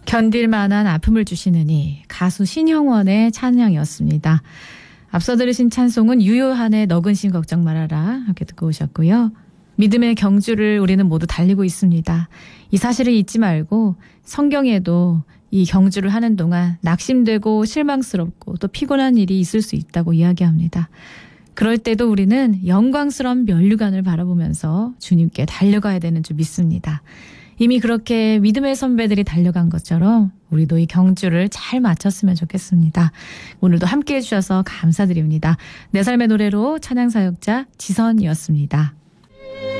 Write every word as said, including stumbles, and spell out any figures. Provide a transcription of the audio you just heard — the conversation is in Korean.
견딜 만한 아픔을 주시느니 가수 신형원의 찬양이었습니다. 앞서 들으신 찬송은 유효한의 너 근심 걱정 말아라 함께 듣고 오셨고요. 믿음의 경주를 우리는 모두 달리고 있습니다. 이 사실을 잊지 말고 성경에도 이 경주를 하는 동안 낙심되고 실망스럽고 또 피곤한 일이 있을 수 있다고 이야기합니다. 그럴 때도 우리는 영광스러운 면류관을 바라보면서 주님께 달려가야 되는 줄 믿습니다. 이미 그렇게 믿음의 선배들이 달려간 것처럼 우리도 이 경주를 잘 마쳤으면 좋겠습니다. 오늘도 함께해 주셔서 감사드립니다. 내 삶의 노래로 찬양사역자 지선이었습니다.